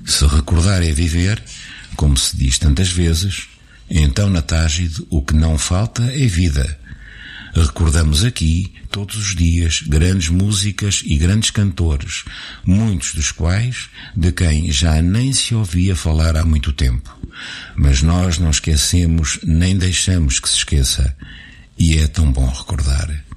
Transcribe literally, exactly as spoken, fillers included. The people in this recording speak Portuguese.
Se recordar é viver, como se diz tantas vezes, então na Tágide o que não falta é vida. Recordamos aqui, todos os dias, grandes músicas e grandes cantores, muitos dos quais de quem já nem se ouvia falar há muito tempo. Mas nós não esquecemos nem deixamos que se esqueça. E é tão bom recordar.